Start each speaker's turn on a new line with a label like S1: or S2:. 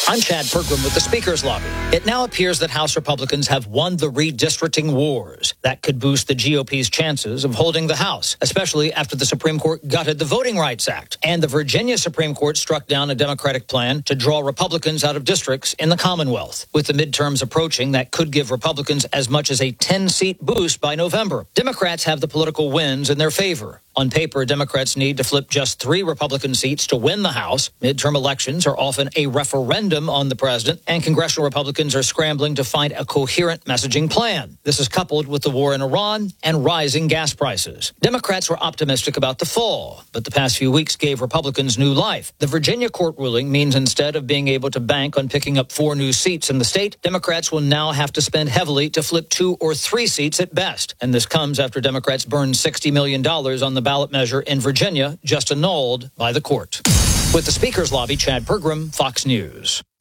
S1: I'm Chad Pergram with the Speaker's Lobby. It now appears that House Republicans have won the redistricting wars. That could boost the GOP's chances of holding the House, especially after the Supreme Court gutted the Voting Rights Act. And the Virginia Supreme Court struck down a Democratic plan to draw Republicans out of districts in the Commonwealth. With the midterms approaching, that could give Republicans as much as a 10-seat boost by November. Democrats have the political winds in their favor. On paper, Democrats need to flip just 3 Republican seats to win the House. Midterm elections are often a referendum on the president, and congressional Republicans are scrambling to find a coherent messaging plan. This is coupled with the war in Iran and rising gas prices. Democrats were optimistic about the fall, but the past few weeks gave Republicans new life. The Virginia court ruling means instead of being able to bank on picking up 4 new seats in the state, Democrats will now have to spend heavily to flip 2 or 3 seats at best. And this comes after Democrats burned $60 million on the ballot measure in Virginia, just annulled by the court. With the Speaker's Lobby, Chad Pergram, Fox News.